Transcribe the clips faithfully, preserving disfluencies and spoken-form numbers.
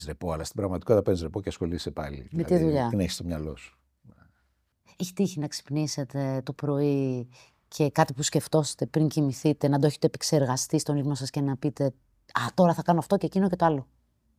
ρεπό, αλλά στην πραγματικότητα παίρνεις ρεπό και ασχολείσαι πάλι. Με δηλαδή, τη δουλειά. Την έχεις στο μυαλό σου. Έχει τύχει να ξυπνήσετε το πρωί και κάτι που σκεφτόσετε πριν κοιμηθείτε, να το έχετε επεξεργαστεί στον ύπνο σας και να πείτε «Α, τώρα θα κάνω αυτό και εκείνο και το άλλο».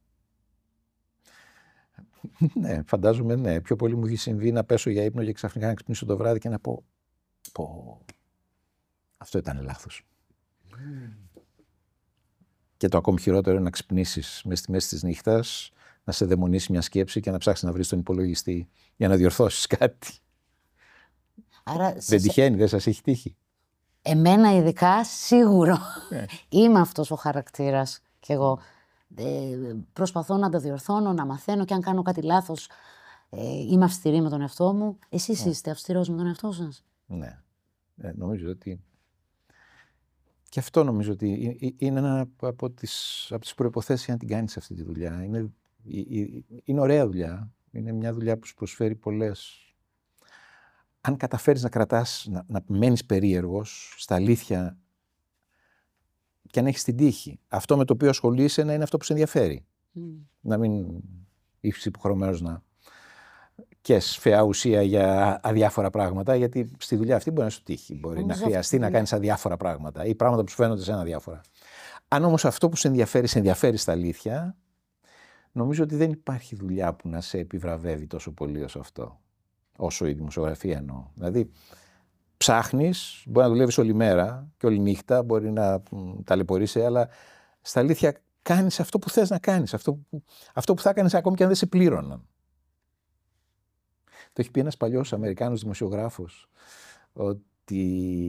Ναι, φαντάζομαι ναι. Πιο πολύ μου έχει συμβεί να πέσω για ύπνο και ξαφνικά να ξυπνήσω το βράδυ και να πω, πω αυτό ήταν λάθος. Mm. Και το ακόμη χειρότερο είναι να ξυπνήσεις μες στη μέση της νύχτας, να σε δαιμονίσει μια σκέψη και να ψάξεις να βρεις τον υπολογιστή για να διορθώσεις κάτι. Άρα, δεν σε... τυχαίνει, δεν σας έχει τύχει? Εμένα ειδικά σίγουρο. Yeah. Είμαι αυτός ο χαρακτήρας κι εγώ. Ε, προσπαθώ να το διορθώνω, να μαθαίνω και αν κάνω κάτι λάθος ε, είμαι αυστηρή με τον εαυτό μου. Εσείς yeah. είστε αυστηρός με τον εαυτό σας? Ναι. Ε, νομίζω ότι... Και αυτό νομίζω ότι είναι ένα από τις, από τις προϋποθέσεις για να την κάνεις αυτή τη δουλειά. Είναι, είναι ωραία δουλειά. Είναι μια δουλειά που σου προσφέρει πολλές... Αν καταφέρεις να κρατάς, να, να μένεις περίεργος, στα αλήθεια και αν έχεις την τύχη, αυτό με το οποίο ασχολείσαι να είναι αυτό που σε ενδιαφέρει. Mm. Να μην είσαι υποχρεωμένος να κες φαιά ουσία για αδιάφορα πράγματα, γιατί στη δουλειά αυτή μπορεί να σου τύχει. Μπορεί Όμως να χρειαστεί να κάνεις αδιάφορα πράγματα ή πράγματα που σου φαίνονται σε ένα αδιάφορα. Αν όμως αυτό που σε ενδιαφέρει, σε ενδιαφέρει στα αλήθεια, νομίζω ότι δεν υπάρχει δουλειά που να σε επιβραβεύει τόσο πολύ όσο αυτό. Όσο η δημοσιογραφία εννοώ. Δηλαδή, ψάχνεις, μπορεί να δουλεύεις όλη μέρα και όλη νύχτα, μπορεί να ταλαιπωρείσαι, αλλά στα αλήθεια κάνεις αυτό που θες να κάνεις, αυτό που, αυτό που θα κάνεις ακόμη και αν δεν σε πλήρωναν. Το έχει πει ένας παλιός Αμερικάνος δημοσιογράφος, ότι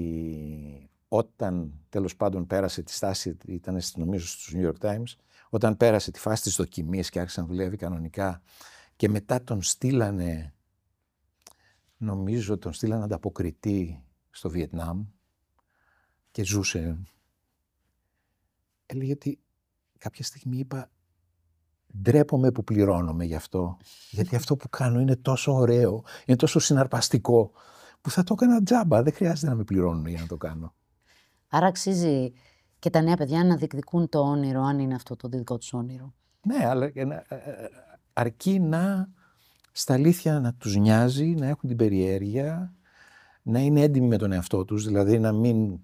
όταν τέλος πάντων πέρασε τη στάση, ήταν νομίζω στους New York Times, όταν πέρασε τη φάση της δοκιμής και άρχισε να δουλεύει κανονικά και μετά τον στείλανε, νομίζω τον στείλανε ανταποκριτή στο Βιετνάμ και ζούσε. Έλεγε ότι κάποια στιγμή είπα, ντρέπομαι που πληρώνομαι γι' αυτό, γιατί αυτό που κάνω είναι τόσο ωραίο, είναι τόσο συναρπαστικό, που θα το έκανα τζάμπα, δεν χρειάζεται να με πληρώνουν για να το κάνω. Άρα αξίζει και τα νέα παιδιά να διεκδικούν το όνειρο, αν είναι αυτό το δικό τους όνειρο. Ναι, αλλά αρκεί να στα αλήθεια να τους νοιάζει, να έχουν την περιέργεια, να είναι έντιμοι με τον εαυτό τους, δηλαδή να μην...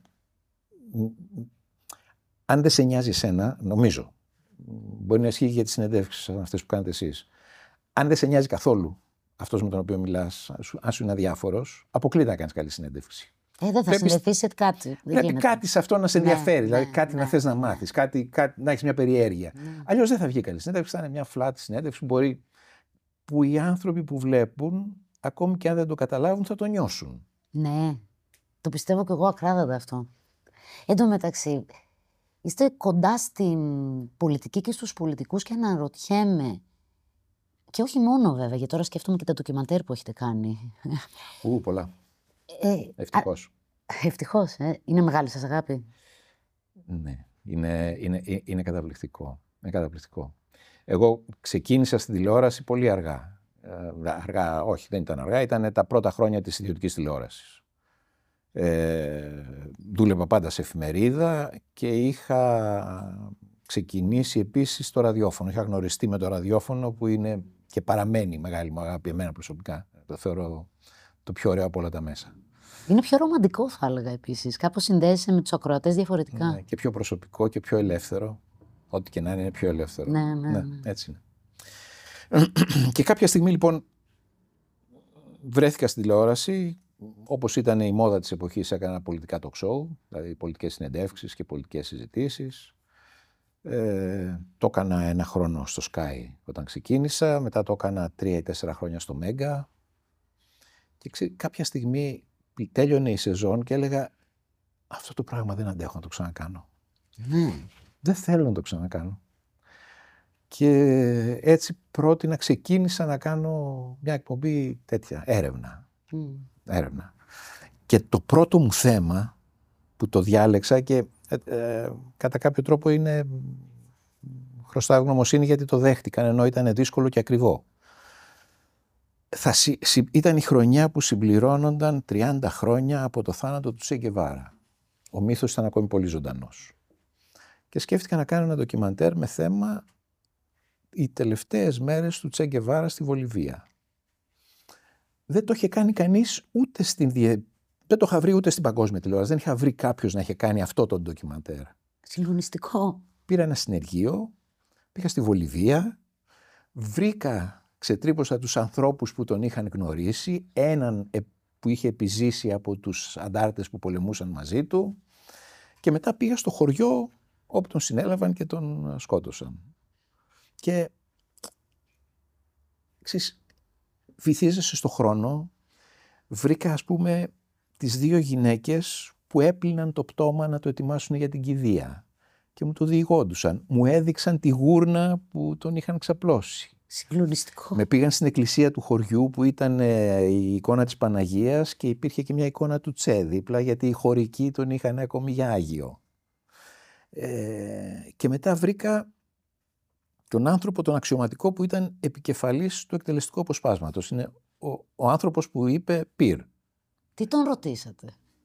Αν δεν σε νοιάζει εσένα, νομίζω, μπορεί να ισχύει για τις συνεντεύξεις αυτές που κάνετε εσείς, αν δεν σε νοιάζει καθόλου αυτός με τον οποίο μιλάς, αν σου είναι αδιάφορος, αποκλείται να κάνεις καλή συνέντευξη. Ε, δεν θα συνδεθείς κάτι. Πρέπει κάτι σε αυτό να σε ενδιαφέρει, ναι, δηλαδή ναι, κάτι ναι, να θες να μάθεις, ναι. κάτι, κάτι, να έχεις μια περιέργεια. Ναι. Αλλιώς δεν θα βγει καλή συνέντευξη, θα είναι μια flat συνέντευξη που, μπορεί, που οι άνθρωποι που βλέπουν, ακόμη και αν δεν το καταλάβουν, θα το νιώσουν. Ναι, το πιστεύω κι εγώ ακράδαντα αυτό. Εν τω μεταξύ, είστε κοντά στην πολιτική και στους πολιτικούς και αναρωτιέμαι, και όχι μόνο βέβαια, γιατί τώρα σκέφτομαι και τα ντοκιμαντέρ που έχετε κάνει. Ου, πολλά. Ε, ευτυχώς. Α, ευτυχώς, ε. Είναι μεγάλη σας αγάπη. Ναι, είναι, είναι, είναι καταπληκτικό. Είναι καταπληκτικό. Εγώ ξεκίνησα στην τηλεόραση πολύ αργά. Ε, αργά, όχι, δεν ήταν αργά, ήταν τα πρώτα χρόνια της ιδιωτικής τηλεόρασης. Ε, δούλευα πάντα σε εφημερίδα και είχα ξεκινήσει επίσης στο ραδιόφωνο. Είχα γνωριστεί με το ραδιόφωνο που είναι και παραμένει μεγάλη μου αγάπη εμένα προσωπικά. Το θεωρώ το πιο ωραίο από όλα τα μέσα. Είναι πιο ρομαντικό θα έλεγα επίσης. Κάπως συνδέεσαι με τους ακροατές διαφορετικά. Ναι, και πιο προσωπικό και πιο ελεύθερο. Ό,τι και να είναι, είναι πιο ελεύθερο. Ναι, ναι, ναι. ναι έτσι είναι. Και κάποια στιγμή λοιπόν βρέθηκα στην τηλεόραση. Όπως ήταν η μόδα της εποχής, έκανα πολιτικά talk show, δηλαδή πολιτικές συνεντεύξεις και πολιτικές συζητήσεις. Ε, το έκανα ένα χρόνο στο Sky όταν ξεκίνησα, μετά το έκανα τρία ή τέσσερα χρόνια στο Mega. Και ξέ, κάποια στιγμή τέλειωνε η σεζόν και έλεγα αυτό το πράγμα δεν αντέχω να το ξανακάνω. Mm. Δεν θέλω να το ξανακάνω. Και έτσι πρότεινα, ξεκίνησα να κάνω μια εκπομπή τέτοια, έρευνα. Mm. έρευνα. Και το πρώτο μου θέμα που το διάλεξα και ε, ε, κατά κάποιο τρόπο είναι χρωστά γνωμοσύνη γιατί το δέχτηκαν ενώ ήταν δύσκολο και ακριβό. Θα, συ, συ, ήταν η χρονιά που συμπληρώνονταν τριάντα χρόνια από το θάνατο του Τσέ Γκεβάρα. Ο μύθος ήταν ακόμη πολύ ζωντανός. Και σκέφτηκα να κάνω ένα ντοκιμαντέρ με θέμα οι τελευταίες μέρες του Τσε Γκεβάρα στη Βολιβία. Δεν το είχε κάνει κανείς ούτε στην διε... δεν το είχα βρει ούτε στην παγκόσμια τηλεόραση. Δεν είχα βρει κάποιος να είχε κάνει αυτό το ντοκιμαντέρ. Συγκλονιστικό. Πήρα ένα συνεργείο, πήγα στη Βολιβία, βρήκα, ξετρύπωσα τους ανθρώπους που τον είχαν γνωρίσει, έναν που είχε επιζήσει από τους αντάρτες που πολεμούσαν μαζί του, και μετά πήγα στο χωριό όπου τον συνέλαβαν και τον σκότωσαν. Και ξέρεις, βυθίζεσαι στο χρόνο, βρήκα ας πούμε τις δύο γυναίκες που έπλυναν το πτώμα να το ετοιμάσουν για την κηδεία και μου το διηγόντουσαν. Μου έδειξαν τη γούρνα που τον είχαν ξαπλώσει. Συγκλονιστικό. Με πήγαν στην εκκλησία του χωριού που ήταν ε, η εικόνα της Παναγίας και υπήρχε και μια εικόνα του Τσε δίπλα, γιατί οι χωρικοί τον είχαν ακόμη για Άγιο. Ε, και μετά βρήκα τον άνθρωπο, τον αξιωματικό που ήταν επικεφαλής του εκτελεστικού αποσπάσματος. Είναι ο, ο άνθρωπος που είπε πυρ. Τι τον ρωτήσατε?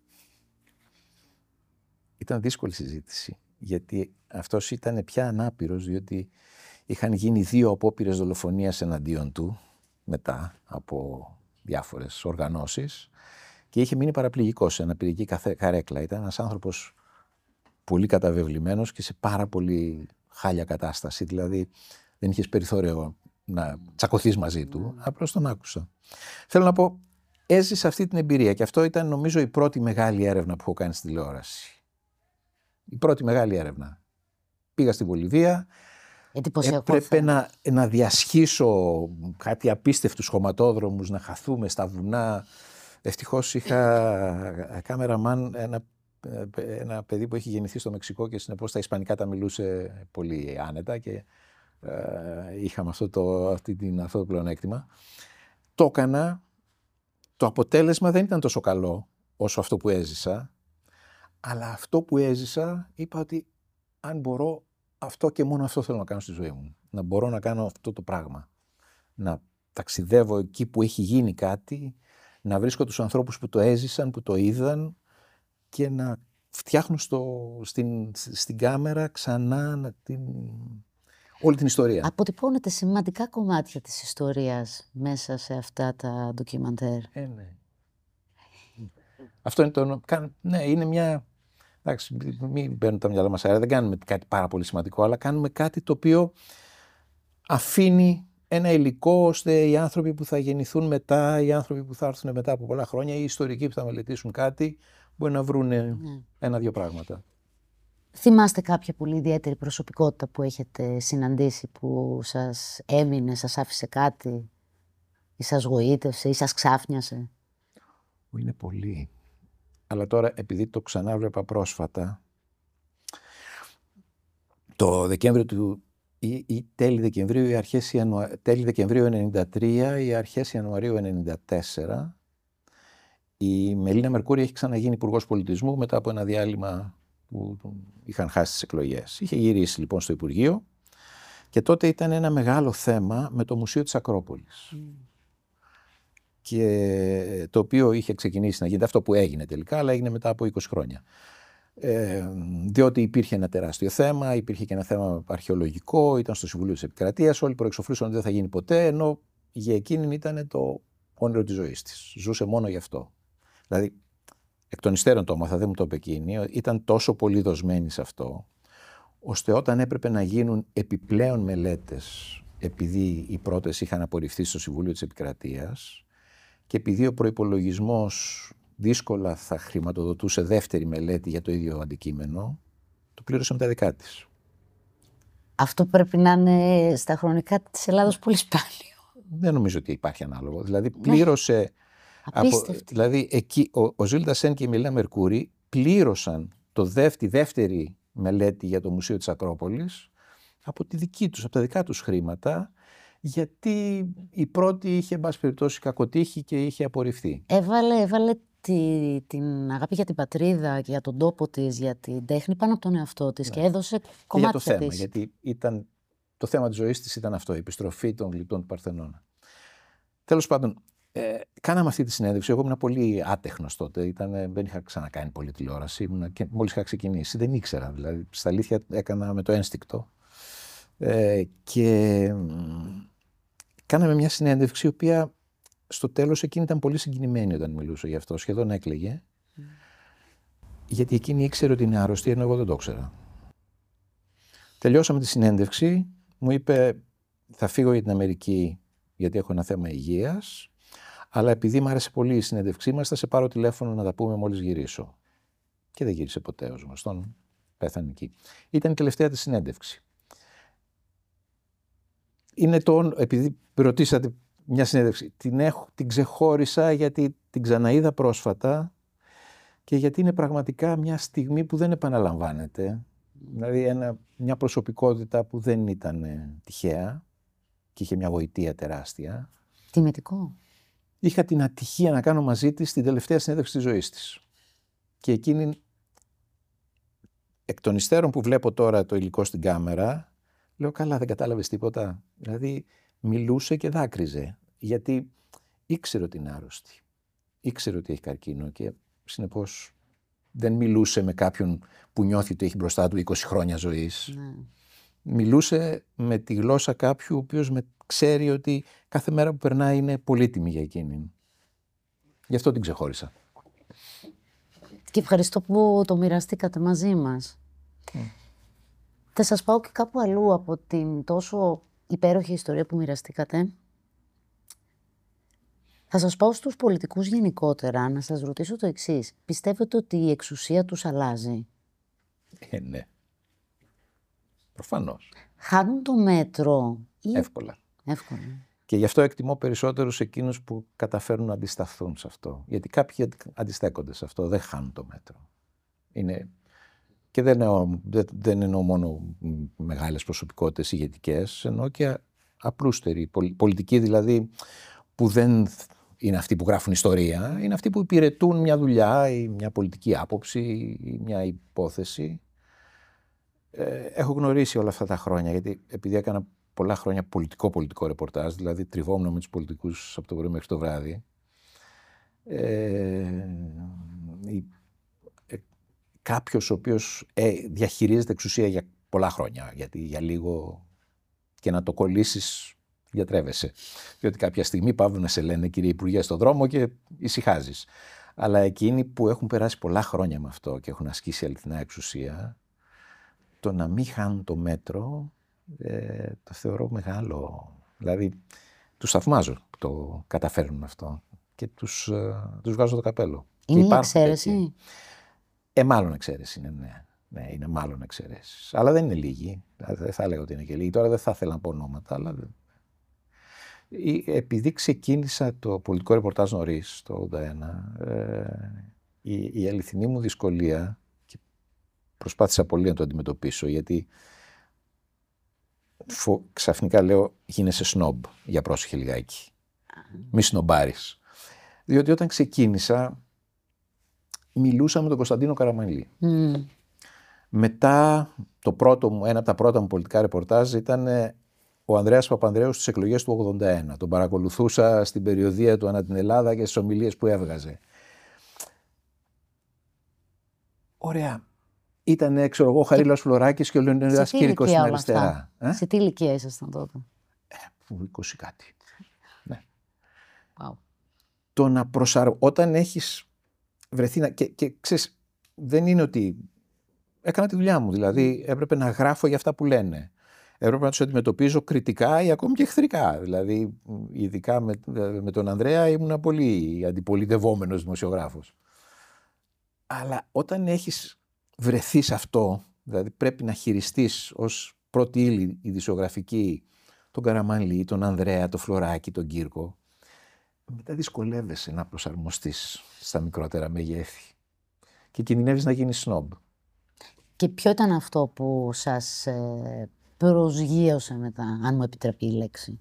Ήταν δύσκολη συζήτηση, γιατί αυτός ήταν πια ανάπηρος, διότι είχαν γίνει δύο απόπειρες δολοφονίας εναντίον του μετά από διάφορες οργανώσεις και είχε μείνει παραπληγικός σε αναπηρική καρέκλα. Ήταν ένας άνθρωπος πολύ καταβεβλημένος και σε πάρα πολύ χάλια κατάσταση, δηλαδή δεν είχες περιθώριο να τσακωθείς μαζί του, απλώς τον άκουσα. Θέλω να πω, έζησα αυτή την εμπειρία και αυτό ήταν νομίζω η πρώτη μεγάλη έρευνα που έχω κάνει στη τηλεόραση. Η πρώτη μεγάλη έρευνα. Πήγα στη Βολιβία, έπρεπε να, να διασχίσω κάτι απίστευτους χωματόδρομους, να χαθούμε στα βουνά. Ευτυχώς είχα κάμεραμαν ένα, ένα παιδί που έχει γεννηθεί στο Μεξικό και συνεπώς τα ισπανικά τα μιλούσε πολύ άνετα και ε, είχαμε αυτό το, αυτή την, αυτό το πλεονέκτημα. Το έκανα, το αποτέλεσμα δεν ήταν τόσο καλό όσο αυτό που έζησα, αλλά αυτό που έζησα είπα ότι αν μπορώ, αυτό και μόνο αυτό θέλω να κάνω στη ζωή μου. Να μπορώ να κάνω αυτό το πράγμα. Να ταξιδεύω εκεί που έχει γίνει κάτι, να βρίσκω τους ανθρώπους που το έζησαν, που το είδαν και να φτιάχνω στο, στην, στην κάμερα ξανά να την, όλη την ιστορία. Αποτυπώνεται σημαντικά κομμάτια της ιστορίας μέσα σε αυτά τα ντοκιμαντέρ. Ε, ναι. Αυτό είναι το... Ναι, είναι μια... Εντάξει, μην παίρνουν τα μυαλά μας αέρα, δεν κάνουμε κάτι πάρα πολύ σημαντικό, αλλά κάνουμε κάτι το οποίο αφήνει ένα υλικό ώστε οι άνθρωποι που θα γεννηθούν μετά, οι άνθρωποι που θα έρθουν μετά από πολλά χρόνια, οι ιστορικοί που θα μελετήσουν κάτι, μπορεί να βρουν ναι. ένα-δύο πράγματα. Θυμάστε κάποια πολύ ιδιαίτερη προσωπικότητα που έχετε συναντήσει, που σας έμεινε, σας άφησε κάτι, ή σας γοήτευσε, ή σας ξάφνιασε? Είναι πολύ. Αλλά τώρα, επειδή το ξανά βλέπα πρόσφατα, το Δεκέμβριο του, ή, ή τέλη Δεκεμβρίου ή αρχές Ιανουαρίου, τέλη Δεκεμβρίου ενενήντα τρία ή αρχές Ιανουαρίου ενενήντα τέσσερα, η Μελίνα Μερκούρη έχει ξαναγίνει υπουργός πολιτισμού μετά από ένα διάλειμμα που είχαν χάσει τις εκλογές. Είχε γυρίσει λοιπόν στο Υπουργείο και τότε ήταν ένα μεγάλο θέμα με το Μουσείο της Ακρόπολης. Mm. Και το οποίο είχε ξεκινήσει να γίνεται, αυτό που έγινε τελικά, αλλά έγινε μετά από είκοσι χρόνια. Ε, διότι υπήρχε ένα τεράστιο θέμα, υπήρχε και ένα θέμα αρχαιολογικό, ήταν στο Συμβουλίο της Επικρατείας, όλοι προεξοφλούσαν ότι δεν θα γίνει ποτέ, ενώ για εκείνη ήταν το όνειρο της ζωής της. Ζούσε μόνο γι' αυτό. Δηλαδή, εκ των υστέρων το έμαθα, δεν μου το είπε εκείνη, ήταν τόσο πολύ δοσμένη σε αυτό, ώστε όταν έπρεπε να γίνουν επιπλέον μελέτες, επειδή οι πρώτες είχαν απορριφθεί στο Συμβούλιο της Επικρατείας, και επειδή ο προϋπολογισμός δύσκολα θα χρηματοδοτούσε δεύτερη μελέτη για το ίδιο αντικείμενο, το πλήρωσε με τα δικά της. Αυτό πρέπει να είναι στα χρονικά της Ελλάδος πολύ σπάνιο. Δεν νομίζω ότι υπάρχει ανάλογο. Δηλαδή πλήρωσε... Ναι. Από, δηλαδή εκεί ο, ο Ζήλτα Σεν και η Μελίνα Μερκούρη πλήρωσαν το δεύ, τη δεύτερη μελέτη για το Μουσείο της Ακρόπολης από τη δική τους, από τα δικά τους χρήματα, γιατί η πρώτη είχε, εν πάση περιπτώσει, κακοτύχει και είχε απορριφθεί. Έβαλε, έβαλε τη, την αγάπη για την πατρίδα και για τον τόπο της, για την τέχνη πάνω από τον εαυτό της, ναι. Και έδωσε κομμάτια της. Για το θέμα, γιατί ήταν, το θέμα της ζωής της ήταν αυτό, η επιστροφή των γλυπτών του Παρθενώνα. Τέλος πάντων, ε, κάναμε αυτή τη συνέντευξη. Εγώ ήμουν πολύ άτεχνος τότε, ήταν, δεν είχα ξανακάνει πολύ τηλεόραση, ήμουν, και μόλις είχα ξεκινήσει, δεν ήξερα δηλαδή. Στα αλήθεια έκανα με το ένστικτο. Ε, και κάναμε μια συνέντευξη, η οποία στο τέλος εκείνη ήταν πολύ συγκινημένη όταν μιλούσε γι' αυτό, σχεδόν έκλαιγε. Mm. Γιατί εκείνη ήξερε ότι είναι άρρωστη, ενώ εγώ δεν το ήξερα. Τελειώσαμε τη συνέντευξη, μου είπε θα φύγω για την Αμερική γιατί έχω ένα θέμα υγείας, αλλά επειδή μου άρεσε πολύ η συνέντευξή μας θα σε πάρω τηλέφωνο να τα πούμε μόλις γυρίσω. Και δεν γύρισε ποτέ ως γνωστόν, πέθανε εκεί. Ήταν η τελευταία της συνέντευξη. Είναι το, επειδή ρωτήσατε μια συνέντευξη, την, έχω, την ξεχώρισα γιατί την ξαναείδα πρόσφατα και γιατί είναι πραγματικά μια στιγμή που δεν επαναλαμβάνεται. Δηλαδή ένα, μια προσωπικότητα που δεν ήταν τυχαία και είχε μια γοητεία τεράστια. Τιμητικό. Είχα την ατυχία να κάνω μαζί της την τελευταία συνέντευξη της ζωής της. Και εκείνη, εκ των υστέρων που βλέπω τώρα το υλικό στην κάμερα, λέω καλά, δεν κατάλαβες τίποτα. Δηλαδή μιλούσε και δάκρυζε, γιατί ήξερε ότι είναι άρρωστη. Ήξερε ότι έχει καρκίνο και συνεπώς δεν μιλούσε με κάποιον που νιώθει ότι έχει μπροστά του είκοσι χρόνια ζωής. Ναι. Μιλούσε με τη γλώσσα κάποιου ο οποίος με ξέρει ότι κάθε μέρα που περνάει είναι πολύτιμη για εκείνη. Γι' αυτό την ξεχώρισα. Και ευχαριστώ που το μοιραστήκατε μαζί μας. Mm. Θα σας πάω και κάπου αλλού από την τόσο υπέροχη ιστορία που μοιραστήκατε. Θα σας πάω στους πολιτικούς γενικότερα, να σας ρωτήσω το εξής. Πιστεύετε ότι η εξουσία τους αλλάζει? Ε, ναι. Προφανώς. Χάνουν το μέτρο ή... Εύκολα. Εύκολα. Και γι' αυτό εκτιμώ περισσότερους εκείνους που καταφέρουν να αντισταθούν σε αυτό. Γιατί κάποιοι αντιστέκονται σε αυτό, δεν χάνουν το μέτρο. Είναι... Και δεν εννοώ, δεν εννοώ μόνο μεγάλες προσωπικότητες ηγετικές, εννοώ και απλούστεροι, πολιτικοί δηλαδή, που δεν είναι αυτοί που γράφουν ιστορία, είναι αυτοί που υπηρετούν μια δουλειά ή μια πολιτική άποψη ή μια υπόθεση. Ε, έχω γνωρίσει όλα αυτά τα χρόνια, γιατί επειδή έκανα πολλά χρόνια πολιτικό-πολιτικό ρεπορτάζ, δηλαδή τριβόμουν με τους πολιτικούς από το πρωί μέχρι το βράδυ, ε, η, ε, κάποιος ο οποίος ε, διαχειρίζεται εξουσία για πολλά χρόνια, γιατί για λίγο και να το κολλήσεις διατρέβεσαι. Διότι κάποια στιγμή πάβουν να σε λένε κύριε Υπουργέ στον δρόμο και ησυχάζεις. Αλλά εκείνοι που έχουν περάσει πολλά χρόνια με αυτό και έχουν ασκήσει αληθινά εξουσία, το να μην χάνουν το μέτρο, ε, το θεωρώ μεγάλο. Δηλαδή, τους θαυμάζω που το καταφέρνουν αυτό και τους, ε, τους βγάζω το καπέλο. Είναι η εξαίρεση. Ε, μάλλον εξαίρεση είναι, ναι. Ναι, είναι μάλλον εξαιρέσεις. Αλλά δεν είναι λίγοι. Δεν θα έλεγα ότι είναι και λίγοι. Τώρα δεν θα ήθελα να πω ονόματα, αλλά... Επειδή ξεκίνησα το πολιτικό ρεπορτάζ νωρίς, το ογδόντα ένα, ε, η, η αληθινή μου δυσκολία, και προσπάθησα πολύ να το αντιμετωπίσω, γιατί φο, ξαφνικά λέω γίνεσαι σνόμπ, για πρόσεχε λιγάκι. Μη σνομπάρεις. Διότι όταν ξεκίνησα, μιλούσα με τον Κωνσταντίνο Καραμανλή. Mm. Μετά, το πρώτο μου, ένα από τα πρώτα μου πολιτικά ρεπορτάζ ήταν ο Ανδρέας Παπανδρέου στις εκλογές του ογδόντα ένα. Τον παρακολουθούσα στην περιοδεία του ανά την Ελλάδα και στις ομιλίες που έβγαζε. Ωραία. Ήταν, ξέρω εγώ, ο Χαρίλαος Φλωράκης και ο Λεωνίδας Κήρυκος στην αριστερά. Ε? Σε τι ηλικία ήσασταν τότε? Ε, είκοσι κάτι. Ναι. Wow. Το να προσαρμο... Όταν έχεις βρεθεί να... Και, και ξέρεις, δεν είναι ότι... Έκανα τη δουλειά μου, δηλαδή έπρεπε να γράφω για αυτά που λένε. Έπρεπε να τους αντιμετωπίζω κριτικά ή ακόμη και εχθρικά. Δηλαδή, ειδικά με, με τον Ανδρέα ήμουν πολύ αντιπολιτευόμενος δημοσιογράφος. Αλλά όταν έχεις βρεθεί σε αυτό, δηλαδή πρέπει να χειριστείς ως πρώτη ύλη ειδησιογραφική τον Καραμανλή, τον Ανδρέα, τον Φλωράκη, τον Κήρκο, μετά δυσκολεύεσαι να προσαρμοστείς στα μικρότερα μεγέθη και κινδυνεύεις να γίνεις σνόμπ. Και ποιο ήταν αυτό που σας ε, προσγείωσε μετά, αν μου επιτρέπει η λέξη?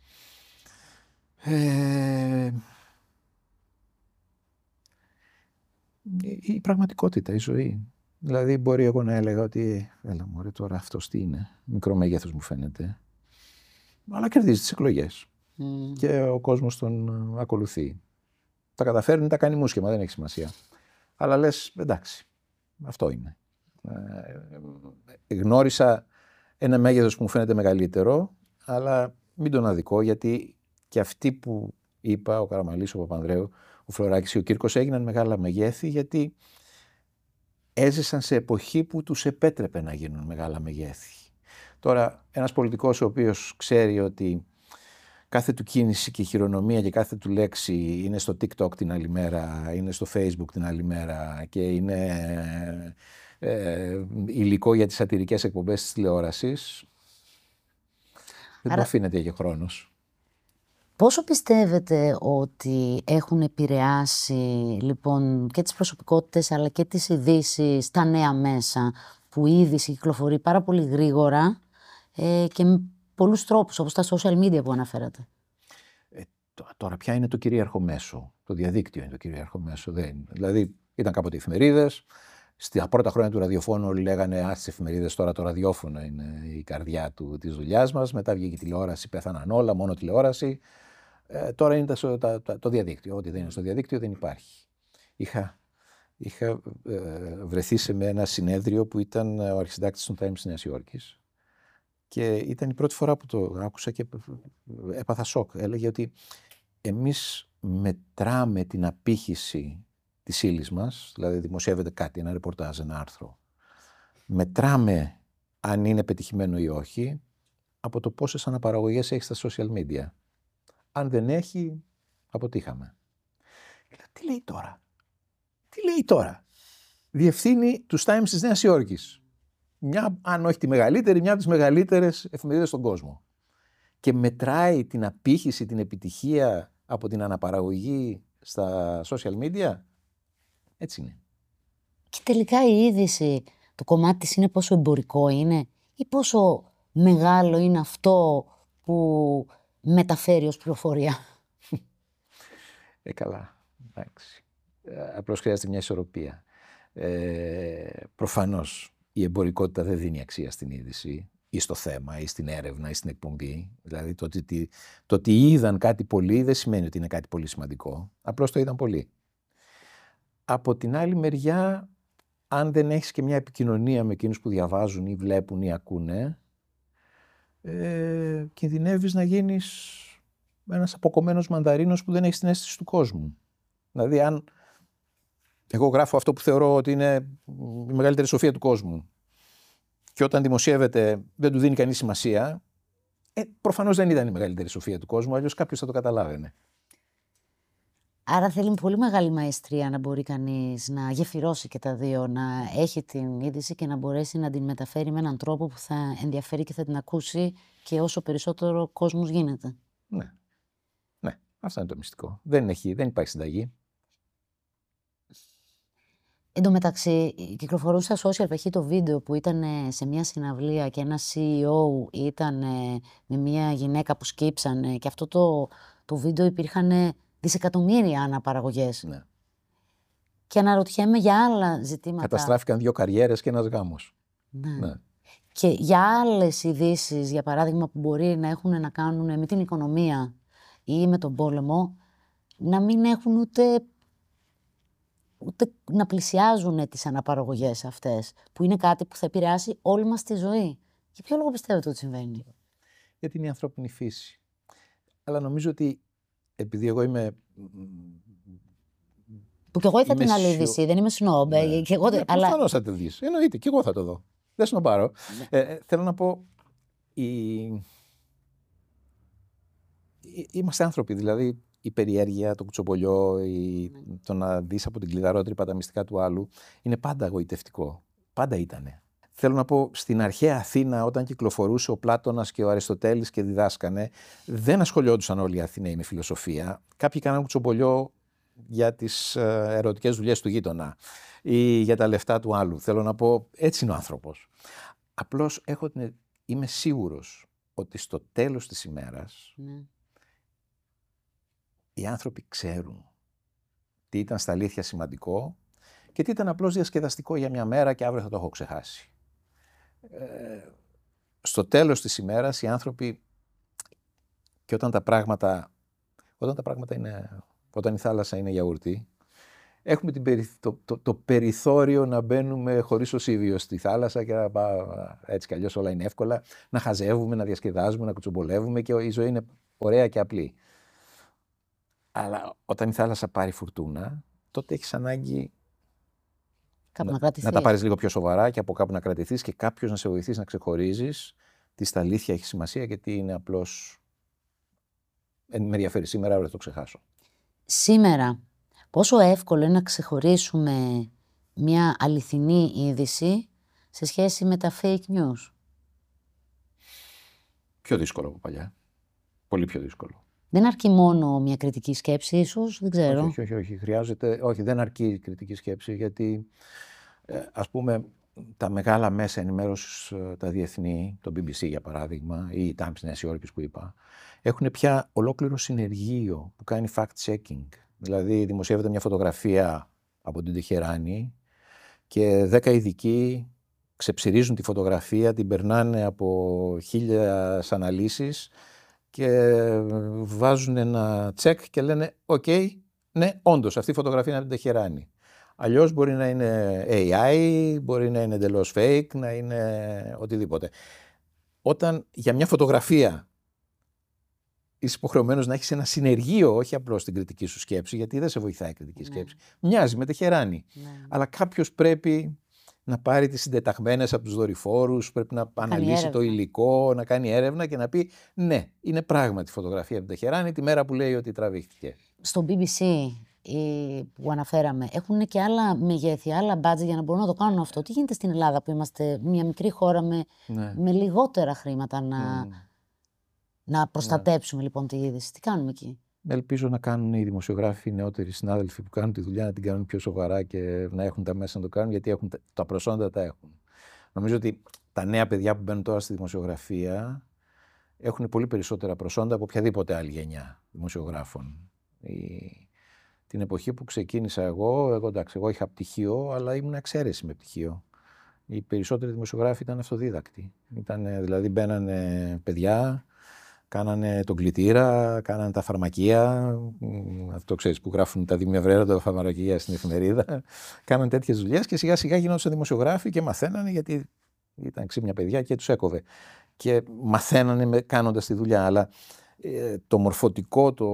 Ε, η πραγματικότητα, η ζωή. Δηλαδή μπορεί εγώ να έλεγα ότι έλα μωρέ τώρα αυτός τι είναι, μικρό μέγεθος μου φαίνεται, αλλά κερδίζει τις εκλογές mm. και ο κόσμος τον ακολουθεί. Τα καταφέρνει, τα κάνει μουσχεμα, δεν έχει σημασία. Αλλά λες εντάξει, αυτό είναι. Ε, γνώρισα ένα μέγεθος που μου φαίνεται μεγαλύτερο, αλλά μην τον αδικώ, γιατί και αυτοί που είπα, ο Καραμαλής, ο Παπανδρέου, ο Φλωράκης ή ο Κύρκος, έγιναν μεγάλα μεγέθη, γιατί έζησαν σε εποχή που τους επέτρεπε να γίνουν μεγάλα μεγέθη. Τώρα, ένας πολιτικός ο οποίος ξέρει ότι κάθε του κίνηση και χειρονομία και κάθε του λέξη είναι στο TikTok την άλλη μέρα, είναι στο Facebook την άλλη μέρα και είναι ε, υλικό για τις σατιρικές εκπομπές της τηλεόρασης, δεν Άρα... του αφήνεται και χρόνος. Πόσο πιστεύετε ότι έχουν επηρεάσει λοιπόν και τις προσωπικότητες αλλά και τις ειδήσεις στα νέα μέσα, που η είδηση κυκλοφορεί πάρα πολύ γρήγορα ε, και με πολλούς τρόπους, όπως τα social media που αναφέρατε? Ε, τώρα πια είναι το κυρίαρχο μέσο. Το διαδίκτυο είναι το κυρίαρχο μέσο. Δεν. Δηλαδή ήταν κάποτε οι εφημερίδες. Στα πρώτα χρόνια του ραδιοφώνου όλοι λέγανε «Α, στις εφημερίδες τώρα το ραδιόφωνο είναι η καρδιά του, της δουλειάς μας». Μετά βγήκε η τηλεόραση, πέθαναν όλα, μόνο τηλεόραση. Ε, τώρα είναι το, το, το, το διαδίκτυο. Ό,τι δεν είναι στο διαδίκτυο δεν υπάρχει. Είχα, είχα ε, βρεθεί σε ένα συνέδριο που ήταν ο αρχισυντάκτης των Times της Νέας Υόρκης και ήταν η πρώτη φορά που το άκουσα και έπαθα σοκ. Έλεγε ότι εμείς μετράμε την απήχηση της ύλης μας, δηλαδή δημοσιεύεται κάτι, ένα ρεπορτάζ, ένα άρθρο. Μετράμε αν είναι πετυχημένο ή όχι από το πόσες αναπαραγωγές έχει στα social media. Αν δεν έχει, αποτύχαμε. Λέω, τι λέει τώρα. Τι λέει τώρα. Διευθύνει τους Times της Νέας Υόρκης. Μια, αν όχι τη μεγαλύτερη, μια από τις μεγαλύτερες εφημερίδες στον κόσμο. Και μετράει την απήχηση, την επιτυχία από την αναπαραγωγή στα social media. Έτσι είναι. Και τελικά η είδηση, το κομμάτι της είναι πόσο εμπορικό είναι ή πόσο μεγάλο είναι αυτό που μεταφέρει ως πληροφορία? Ε, καλά. Εντάξει. Ε, απλώς χρειάζεται μια ισορροπία. Ε, προφανώς η εμπορικότητα δεν δίνει αξία στην είδηση ή στο θέμα ή στην έρευνα ή στην εκπομπή. Δηλαδή το ότι, το ότι είδαν κάτι πολύ δεν σημαίνει ότι είναι κάτι πολύ σημαντικό. Απλώς το είδαν πολύ. Από την άλλη μεριά, αν δεν έχεις και μια επικοινωνία με εκείνους που διαβάζουν ή βλέπουν ή ακούνε, ε, κινδυνεύεις να γίνεις ένας αποκομμένος μανδαρίνος που δεν έχει την αίσθηση του κόσμου. Δηλαδή, αν εγώ γράφω αυτό που θεωρώ ότι είναι η μεγαλύτερη σοφία του κόσμου και όταν δημοσιεύεται δεν του δίνει κανείς σημασία, ε, προφανώς δεν ήταν η μεγαλύτερη σοφία του κόσμου, αλλιώς κάποιος θα το καταλάβαινε. Άρα θέλει πολύ μεγάλη μαεστρία να μπορεί κανείς να γεφυρώσει και τα δύο, να έχει την είδηση και να μπορέσει να την μεταφέρει με έναν τρόπο που θα ενδιαφέρει και θα την ακούσει και όσο περισσότερο κόσμος γίνεται. Ναι. Ναι, αυτό είναι το μυστικό. Δεν, έχει, δεν υπάρχει συνταγή. Εν τω μεταξύ, κυκλοφορούσε στα social π.χ. το βίντεο που ήταν σε μια συναυλία και ένα σι ι ο ήταν με μια γυναίκα που σκύψανε και αυτό το, το βίντεο υπήρχαν δισεκατομμύρια αναπαραγωγές. Ναι. Και αναρωτιέμαι για άλλα ζητήματα. Καταστράφηκαν δύο καριέρες και ένας γάμος. Ναι. Ναι. Και για άλλες ειδήσεις, για παράδειγμα, που μπορεί να έχουν να κάνουν με την οικονομία ή με τον πόλεμο, να μην έχουν ούτε, ούτε να πλησιάζουν τις αναπαραγωγές αυτές, που είναι κάτι που θα επηρεάσει όλη μας τη ζωή. Για ποιο λόγο πιστεύετε ότι συμβαίνει? Γιατί είναι η ανθρώπινη φύση. Αλλά νομίζω ότι επειδή εγώ είμαι... Που κι εγώ είδα την άλλη είδηση, δεν είμαι σνόμπ. Ναι. Εγώ... Ναι, αλλά... προφανώς θα τη δεις. Εννοείται, και εγώ θα το δω. Δεν σνομπάρω. Ναι. Ε, θέλω να πω, η... είμαστε άνθρωποι, δηλαδή η περιέργεια, το κουτσομπολιό, η... ναι. το να δεις από την κλειδαρότρυπα τα μυστικά του άλλου, είναι πάντα εγωιτευτικό. Πάντα ήτανε. Θέλω να πω, στην αρχαία Αθήνα, όταν κυκλοφορούσε ο Πλάτωνας και ο Αριστοτέλης και διδάσκανε, δεν ασχολιόντουσαν όλοι οι Αθηναίοι με φιλοσοφία. Κάποιοι κάναν κουτσομπολιό για τις ερωτικές δουλειές του γείτονα ή για τα λεφτά του άλλου. Θέλω να πω, έτσι είναι ο άνθρωπος. Απλώς έχω την... είμαι σίγουρος ότι στο τέλος της ημέρας ναι. οι άνθρωποι ξέρουν τι ήταν στα αλήθεια σημαντικό και τι ήταν απλώς διασκεδαστικό για μια μέρα και αύριο θα το έχω ξεχάσει. Ε, στο τέλος της ημέρας οι άνθρωποι, και όταν τα πράγματα, όταν τα πράγματα είναι, όταν η θάλασσα είναι γιαούρτι έχουμε την περι... το, το, το περιθώριο να μπαίνουμε χωρίς οσίβιο στη θάλασσα και να πά... έτσι κι αλλιώς όλα είναι εύκολα, να χαζεύουμε, να διασκεδάζουμε, να κουτσομπολεύουμε και η ζωή είναι ωραία και απλή. Αλλά όταν η θάλασσα πάρει φουρτούνα, τότε έχεις ανάγκη κάπου να, να, να τα πάρεις λίγο πιο σοβαρά και από κάπου να κρατηθείς και κάποιος να σε βοηθήσει να ξεχωρίζεις τι στα αλήθεια έχει σημασία και τι είναι απλώς με ενδιαφέρει σήμερα, αύριο θα το ξεχάσω. Σήμερα, πόσο εύκολο είναι να ξεχωρίσουμε μια αληθινή είδηση σε σχέση με τα fake news? Πιο δύσκολο από παλιά. Πολύ πιο δύσκολο. Δεν αρκεί μόνο μια κριτική σκέψη, ίσως, δεν ξέρω. Όχι, όχι, όχι, όχι. Χρειάζεται, όχι, δεν αρκεί η κριτική σκέψη, γιατί ε, ας πούμε τα μεγάλα μέσα ενημέρωσης, τα διεθνή, το μπι μπι σι για παράδειγμα, ή η Times Νέας Υόρκης που είπα, έχουν πια ολόκληρο συνεργείο που κάνει fact-checking. Δηλαδή δημοσιεύεται μια φωτογραφία από την Τεχεράνη και δέκα ειδικοί ξεψυρίζουν τη φωτογραφία, την περνάνε από χίλιες αναλύσεις και βάζουν ένα τσεκ και λένε «ΟΚ, ναι, όντως, αυτή η φωτογραφία είναι από την Τεχεράνη». Αλλιώς μπορεί να είναι έι άι, μπορεί να είναι εντελώς fake, να είναι οτιδήποτε. Όταν για μια φωτογραφία είσαι υποχρεωμένος να έχεις ένα συνεργείο, όχι απλώς την κριτική σου σκέψη, γιατί δεν σε βοηθάει η κριτική ναι. σκέψη. Μοιάζει με Τεχεράνη. Ναι. Αλλά κάποιος πρέπει να πάρει τις συντεταγμένες από τους δορυφόρους, πρέπει να κάνει αναλύσει έρευνα. Το υλικό, να κάνει έρευνα και να πει ναι, είναι πράγματι φωτογραφία από την Τεχεράνη τη μέρα που λέει ότι τραβήχτηκε. Στο μπι μπι σι που αναφέραμε, έχουν και άλλα μεγέθη, άλλα μπάτζετ για να μπορούν να το κάνουν αυτό. Τι γίνεται στην Ελλάδα που είμαστε μια μικρή χώρα με, ναι. με λιγότερα χρήματα να, mm. να προστατέψουμε ναι. λοιπόν τη είδηση? Τι κάνουμε εκεί? Ελπίζω να κάνουν οι δημοσιογράφοι, οι νεότεροι συνάδελφοι που κάνουν τη δουλειά να την κάνουν πιο σοβαρά και να έχουν τα μέσα να το κάνουν, γιατί έχουν τα προσόντα τα έχουν. Νομίζω ότι τα νέα παιδιά που μπαίνουν τώρα στη δημοσιογραφία έχουν πολύ περισσότερα προσόντα από οποιαδήποτε άλλη γενιά δημοσιογράφων. Η... Την εποχή που ξεκίνησα εγώ, εγώ εντάξει, εγώ είχα πτυχίο, αλλά ήμουν εξαίρεση με πτυχίο. Οι περισσότεροι δημοσιογράφοι ήταν αυτοδίδακτοι. Ήτανε, δηλαδή μπαίνανε παιδιά, κάνανε τον κλητήρα, κάνανε τα φαρμακεία, αυτό ξέρεις που γράφουν τα δημιουργία φαρμακεία στην εφημερίδα, κάνανε τέτοιες δουλειές και σιγά σιγά γινόντουσαν δημοσιογράφοι και μαθαίνανε, γιατί ήταν ξύπνια παιδιά και τους έκοβε. Και μαθαίνανε κάνοντας τη δουλειά, αλλά ε, το μορφωτικό, το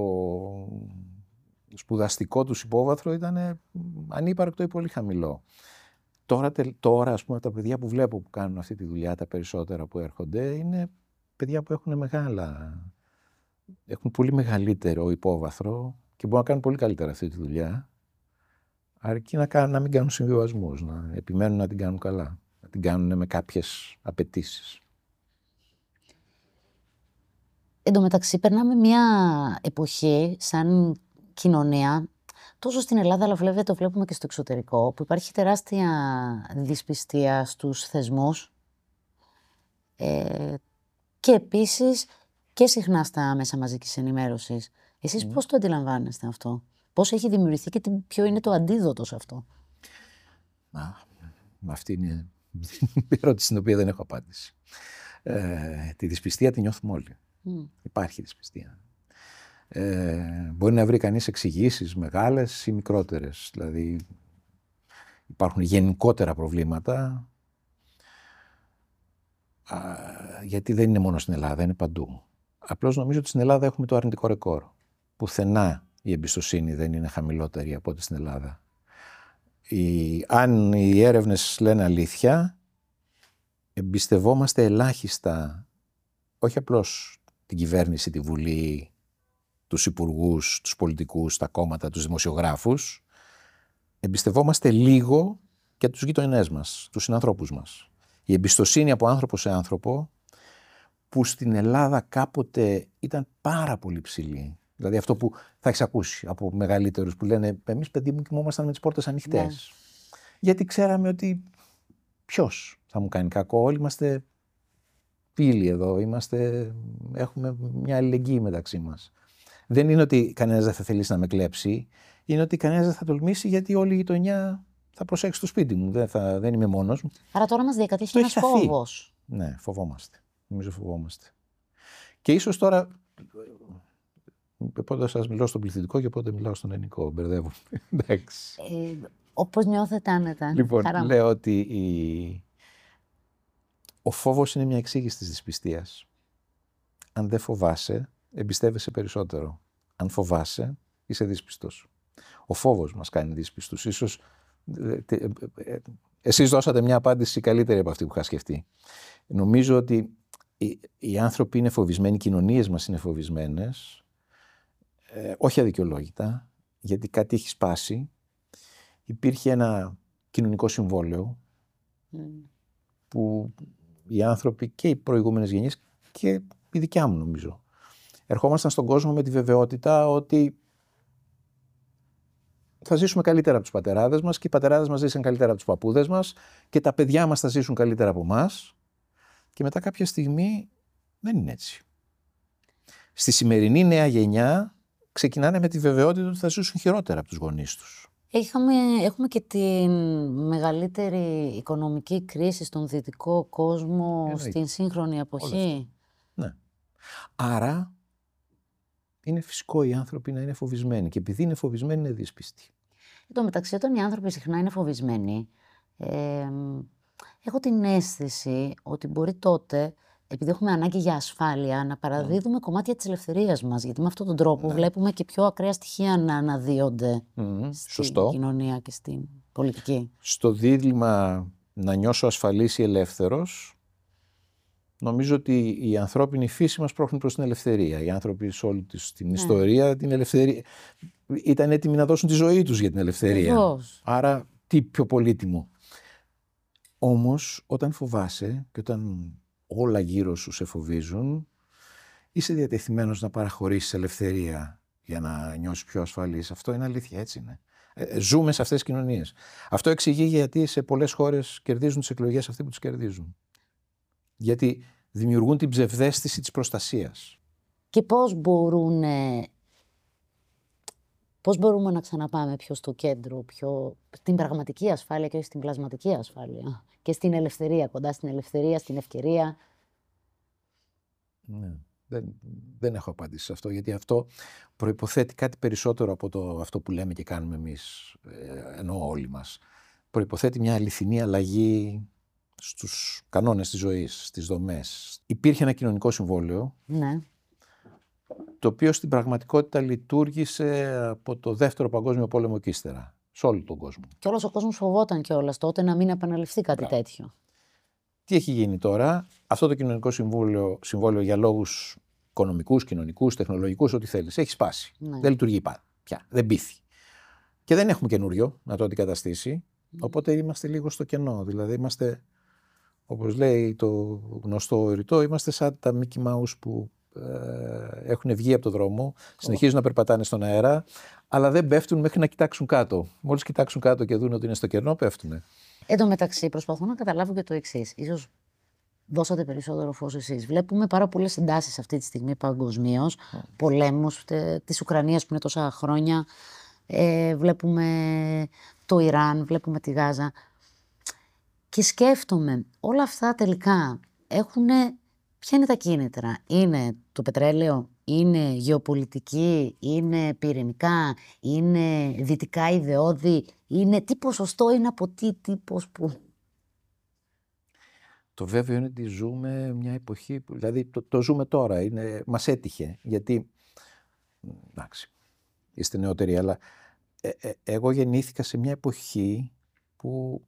σπουδαστικό τους υπόβαθρο ήταν ανύπαρκτο ή πολύ χαμηλό. Τώρα, τώρα ας πούμε, τα παιδιά που βλέπω που κάνουν αυτή τη δουλειά, τα περισσότερα που έρχονται, είναι παιδιά που έχουν μεγάλα, έχουν πολύ μεγαλύτερο υπόβαθρο και μπορούν να κάνουν πολύ καλύτερα αυτή τη δουλειά, αρκεί να, κάνουν, να μην κάνουν συμβιβασμούς, να επιμένουν να την κάνουν καλά, να την κάνουν με κάποιες απαιτήσεις. Εν τω μεταξύ, περνάμε μια εποχή σαν κοινωνία, τόσο στην Ελλάδα, αλλά βέβαια το βλέπουμε και στο εξωτερικό, που υπάρχει τεράστια δυσπιστία στους θεσμούς ε, και επίσης και συχνά στα μέσα μαζικής ενημέρωσης. Εσείς mm. πώς το αντιλαμβάνεστε αυτό? Πώς έχει δημιουργηθεί και ποιο είναι το αντίδοτο σε αυτό? Α, αυτή είναι η ερώτηση στην οποία δεν έχω απάντηση. Ε, τη δυσπιστία τη νιώθουμε όλοι. Mm. Υπάρχει δυσπιστία. Ε, μπορεί να βρει κανείς εξηγήσεις μεγάλες ή μικρότερες. Δηλαδή υπάρχουν γενικότερα προβλήματα, α, γιατί δεν είναι μόνο στην Ελλάδα, είναι παντού. Απλώς νομίζω ότι στην Ελλάδα έχουμε το αρνητικό ρεκόρ. Πουθενά η εμπιστοσύνη δεν είναι χαμηλότερη από ό,τι στην Ελλάδα. Η, αν οι έρευνες λένε αλήθεια, εμπιστευόμαστε ελάχιστα, όχι απλώς την κυβέρνηση, τη Βουλή, τους υπουργούς, τους πολιτικούς, τα κόμματα, τους δημοσιογράφους, εμπιστευόμαστε λίγο και τους γειτονές μας, τους συνανθρώπους μας. Η εμπιστοσύνη από άνθρωπο σε άνθρωπο, που στην Ελλάδα κάποτε ήταν πάρα πολύ ψηλή. Δηλαδή αυτό που θα έχεις ακούσει από μεγαλύτερους που λένε «Εμείς παιδί μου κοιμόμασταν με τις πόρτες ανοιχτές». Ναι. Γιατί ξέραμε ότι ποιος θα μου κάνει κακό, όλοι είμαστε φίλοι εδώ, είμαστε, έχουμε μια αλληλεγγύη μεταξύ μας. Δεν είναι ότι κανένας δεν θα θελήσει να με κλέψει, είναι ότι κανένας δεν θα τολμήσει, γιατί όλη η γειτονιά θα προσέξει το σπίτι μου, δεν, θα, δεν είμαι μόνος μου. Άρα τώρα μας διακατέχει ένας φόβος. Ναι, φοβόμαστε. Νομίζω φοβόμαστε. Και ίσως τώρα πότε σας μιλάω στον πληθυντικό και πότε μιλάω στον ελληνικό. Μπερδεύω. Εντάξει. Ε, όπως νιώθετε άνετα. Λοιπόν, Χαρά. λέω ότι η... ο φόβος είναι μια εξήγηση της δυσπιστίας. Αν δεν φοβάσαι, εμπιστεύεσαι περισσότερο. Αν φοβάσαι, είσαι δύσπιστος. Ο φόβος μας κάνει δύσπιστους. Ίσως εσείς δώσατε μια απάντηση καλύτερη από αυτή που είχα σκεφτεί. Νομίζω ότι οι, οι άνθρωποι είναι φοβισμένοι, οι κοινωνίες μας είναι φοβισμένες, ε, όχι αδικαιολόγητα, γιατί κάτι έχει σπάσει. Υπήρχε ένα κοινωνικό συμβόλαιο mm. που οι άνθρωποι και οι προηγούμενες γενιές και η δικιά μου νομίζω, ερχόμασταν στον κόσμο με τη βεβαιότητα ότι θα ζήσουμε καλύτερα από τους πατεράδες μας και οι πατεράδες μας ζήσαν καλύτερα από τους παππούδες μας και τα παιδιά μας θα ζήσουν καλύτερα από εμάς και μετά κάποια στιγμή δεν είναι έτσι. Στη σημερινή νέα γενιά ξεκινάνε με τη βεβαιότητα ότι θα ζήσουν χειρότερα από τους γονείς τους. Είχαμε, έχουμε και τη μεγαλύτερη οικονομική κρίση στον δυτικό κόσμο Εννοείται. Στην σύγχρονη εποχή. Ναι. Άρα είναι φυσικό οι άνθρωποι να είναι φοβισμένοι και επειδή είναι φοβισμένοι είναι δύσπιστοι. Εν τω μεταξύ, όταν οι άνθρωποι συχνά είναι φοβισμένοι, ε, έχω την αίσθηση ότι μπορεί τότε, επειδή έχουμε ανάγκη για ασφάλεια, να παραδίδουμε mm. κομμάτια της ελευθερίας μας. Γιατί με αυτόν τον τρόπο ναι. βλέπουμε και πιο ακραία στοιχεία να αναδύονται mm. στην Σωστό. κοινωνία και στην πολιτική. Στο δίλημμα να νιώσω ασφαλής ή ελεύθερος, νομίζω ότι η ανθρώπινη φύση μας πρόχνει προς την ελευθερία. Οι άνθρωποι σε όλη την ναι. ιστορία την ελευθερία ήταν έτοιμοι να δώσουν τη ζωή τους για την ελευθερία. Βεβαίως. Άρα τι πιο πολύτιμο. Όμως όταν φοβάσαι και όταν όλα γύρω σου σε φοβίζουν, είσαι διατεθειμένος να παραχωρήσεις ελευθερία για να νιώσεις πιο ασφαλής. Αυτό είναι αλήθεια, έτσι είναι. Ε, ζούμε σε αυτές τις κοινωνίες. Αυτό εξηγεί γιατί σε πολλές χώρες κερδίζουν τις εκλογές αυτοί που τους κερδίζουν. Γιατί δημιουργούν την ψευδαίσθηση της προστασίας. Και πώς μπορούν, πώς μπορούμε να ξαναπάμε πιο στο κέντρο, πιο στην πραγματική ασφάλεια και όχι στην πλασματική ασφάλεια. Και στην ελευθερία, κοντά στην ελευθερία, στην ευκαιρία. Ναι, δεν, δεν έχω απάντηση σε αυτό, γιατί αυτό προϋποθέτει κάτι περισσότερο από το, αυτό που λέμε και κάνουμε εμείς, ενώ όλοι μας. Προϋποθέτει μια αληθινή αλλαγή στους κανόνες της ζωής, στις δομές. Υπήρχε ένα κοινωνικό συμβόλαιο, ναι. το οποίο στην πραγματικότητα λειτουργήσε από το Δεύτερο Παγκόσμιο Πόλεμο και ύστερα, σε όλο τον κόσμο. Και όλος ο κόσμος φοβόταν κιόλας τότε να μην επαναληφθεί κάτι Μπράβο. τέτοιο. Τι έχει γίνει τώρα? Αυτό το κοινωνικό συμβόλαιο, συμβόλαιο για λόγους οικονομικούς, κοινωνικούς, τεχνολογικούς, ό,τι θέλεις, έχει σπάσει. Ναι. Δεν λειτουργεί πια, δεν πείθει. Και δεν έχουμε καινούριο να το αντικαταστήσει, mm. οπότε είμαστε λίγο στο κενό. Δηλαδή είμαστε, όπως λέει το γνωστό ρητό, είμαστε σαν τα Mickey Mouse που ε, έχουν βγει από το δρόμο, oh. συνεχίζουν να περπατάνε στον αέρα, αλλά δεν πέφτουν μέχρι να κοιτάξουν κάτω. Μόλις κοιτάξουν κάτω και δουν ότι είναι στο κενό, πέφτουν. Εν τω μεταξύ, προσπαθώ να καταλάβω και το εξής. Ίσως δώσατε περισσότερο φως εσείς. Βλέπουμε πάρα πολλές εντάσεις αυτή τη στιγμή παγκοσμίως, mm. πολέμους της Ουκρανίας που είναι τόσα χρόνια. Ε, βλέπουμε το Ιράν, βλέπουμε τη Γάζα. Και σκέφτομαι, όλα αυτά τελικά έχουν. Ποια είναι τα κίνητρα? Είναι το πετρέλαιο, είναι γεωπολιτική, είναι πυρηνικά, είναι δυτικά ιδεώδη, είναι τι ποσοστό είναι από τι, τι, πώς, πού. Το βέβαιο είναι ότι ζούμε μια εποχή, που, δηλαδή το, το ζούμε τώρα, είναι, μας έτυχε, γιατί, εντάξει, είστε νεότεροι, αλλά ε, ε, εγώ γεννήθηκα σε μια εποχή που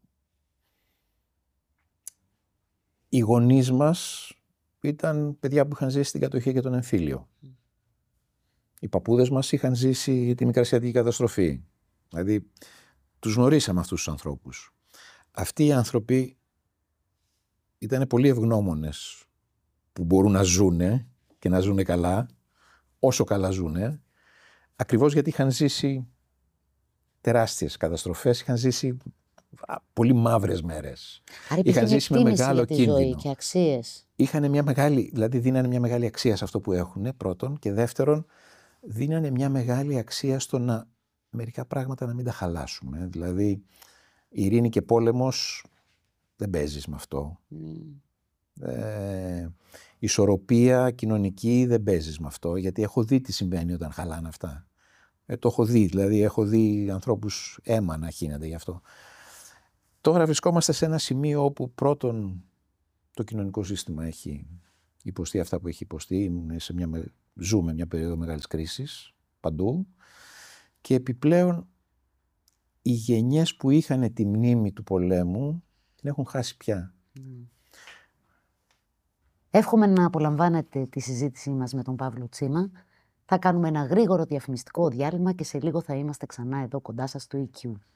οι γονείς μας ήταν παιδιά που είχαν ζήσει την κατοχή και τον εμφύλιο. Mm. Οι παππούδες μας είχαν ζήσει τη Μικρασιατική καταστροφή. Δηλαδή, τους γνωρίσαμε αυτούς τους ανθρώπους. Αυτοί οι άνθρωποι ήταν πολύ ευγνώμονες που μπορούν να ζουνε και να ζουνε καλά, όσο καλά ζουνε, ακριβώς γιατί είχαν ζήσει τεράστιες καταστροφές, είχαν ζήσει πολύ μαύρες μέρες. Άρα είχαν ζήσει με μεγάλο για τη ζωή και αξίες. Είχαν μια μεγάλη, δηλαδή δίνανε μια μεγάλη αξία σε αυτό που έχουν, πρώτον, και δεύτερον, δίνανε μια μεγάλη αξία στο να μερικά πράγματα να μην τα χαλάσουμε. Δηλαδή, ειρήνη και πόλεμος δεν παίζεις με αυτό. Mm. Ε, ισορροπία κοινωνική δεν παίζεις με αυτό, γιατί έχω δει τι συμβαίνει όταν χαλάνε αυτά. Ε, το έχω δει, δηλαδή έχω δει ανθρώπους αίμα να χύνεται γι' αυτό. Τώρα βρισκόμαστε σε ένα σημείο όπου πρώτον το κοινωνικό σύστημα έχει υποστεί αυτά που έχει υποστεί, σε μια, ζούμε μια περίοδο μεγάλης κρίσης παντού, και επιπλέον οι γενιές που είχαν τη μνήμη του πολέμου την έχουν χάσει πια. Mm. Εύχομαι να απολαμβάνετε τη συζήτησή μας με τον Παύλο Τσίμα. Θα κάνουμε ένα γρήγορο διαφημιστικό διάλειμμα και σε λίγο θα είμαστε ξανά εδώ κοντά σας στο ι κιου.